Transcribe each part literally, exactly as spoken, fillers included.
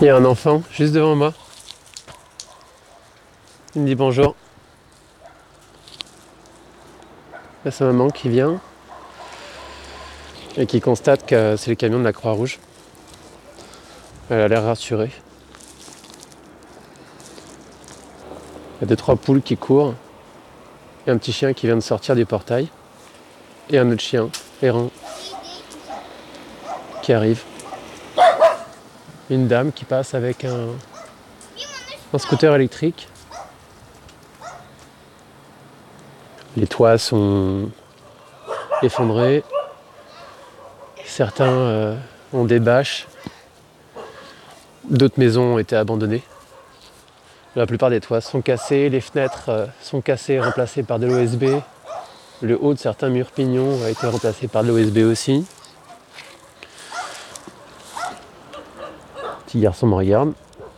Il y a un enfant juste devant moi. Il me dit bonjour. Il y a sa maman qui vient et qui constate que c'est le camion de la Croix-Rouge. Elle a l'air rassurée. Il y a deux trois poules qui courent. Il y a un petit chien qui vient de sortir du portail. Et un autre chien errant qui arrive. Une dame qui passe avec un, un scooter électrique. Les toits sont effondrés. Certains euh, ont des bâches. D'autres maisons ont été abandonnées. La plupart des toits sont cassés. Les fenêtres euh, sont cassées, remplacées par de l'O S B. Le haut de certains murs pignons a été remplacé par de l'O S B aussi. Le petit garçon me regarde.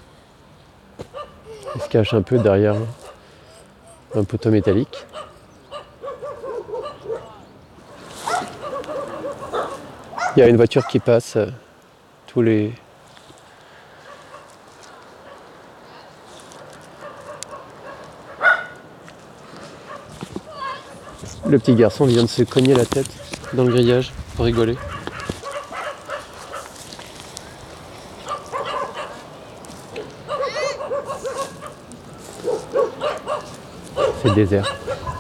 Il se cache un peu derrière un poteau métallique. Il y a une voiture qui passe euh, tous les... Le petit garçon vient de se cogner la tête dans le grillage pour rigoler. C'est désert.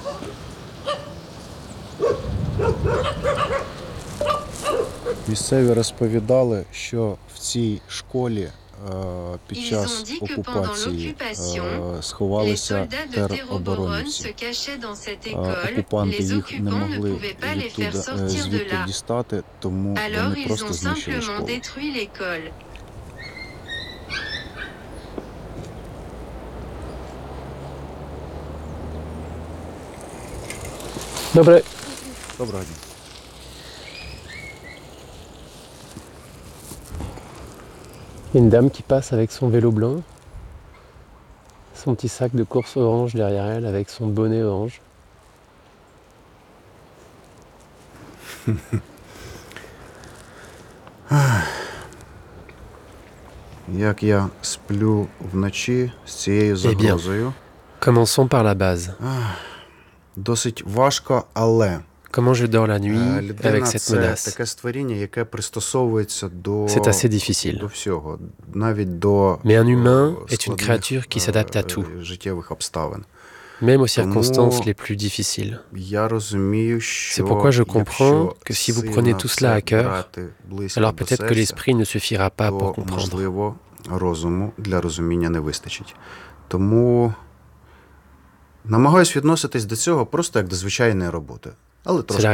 Місцеві розповідали, що в цій школі під час окупації сховалися тероборонівці. Окупанти їх не могли відтуда, звідти дістати, тому вони просто знищили школу. Добре. Доброго дня. Une dame qui passe avec son vélo blanc, son petit sac de course orange derrière elle avec son bonnet orange. Як я сплю вночі з цією загрозою? Commençons par la base. Досить важко, але Comment je dors la nuit avec людина cette це menace? таке створіння, яке пристосовується до, C'est assez difficile. до всього, навіть до Mais un humain est une складних, créature qui s'adapte à tout, життєвих обставин. même aux circonstances les plus difficiles. Я розумію, що C'est pourquoi je comprends якщо que si vous сильно prenez tout cela à це cœur, брати близько alors до peut-être que серця, l'esprit ne suffira pas pour то, comprendre. можливо, розуму для розуміння не вистачить. Тому намагаюсь відноситись до цього просто як до звичайної роботи, але трошки